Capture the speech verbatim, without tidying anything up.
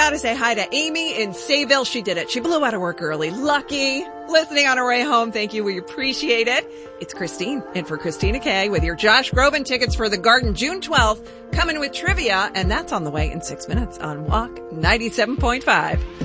gotta say hi to Amy in Sayville. She did it. She blew out of work early. Lucky. Listening on her way home. Thank you. We appreciate it. It's Christine in for Christina K with your Josh Groban tickets for the Garden June twelfth, coming with trivia, and that's on the way in six minutes on Walk ninety-seven point five.